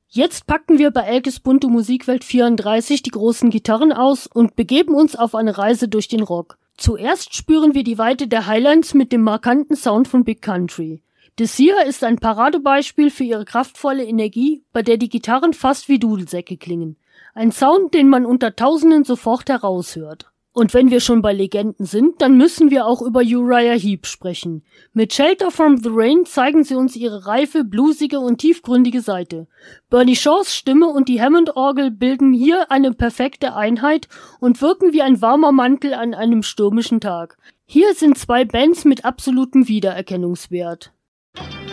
Jetzt packen wir bei Elkes bunte Musikwelt 34 die großen Gitarren aus und begeben uns auf eine Reise durch den Rock. Zuerst spüren wir die Weite der Highlands mit dem markanten Sound von Big Country. Desir ist ein Paradebeispiel für ihre kraftvolle Energie, bei der die Gitarren fast wie Dudelsäcke klingen. Ein Sound, den man unter Tausenden sofort heraushört. Und wenn wir schon bei Legenden sind, dann müssen wir auch über Uriah Heep sprechen. Mit Shelter from the Rain zeigen sie uns ihre reife, bluesige und tiefgründige Seite. Bernie Shaws Stimme und die Hammond-Orgel bilden hier eine perfekte Einheit und wirken wie ein warmer Mantel an einem stürmischen Tag. Hier sind zwei Bands mit absolutem Wiedererkennungswert.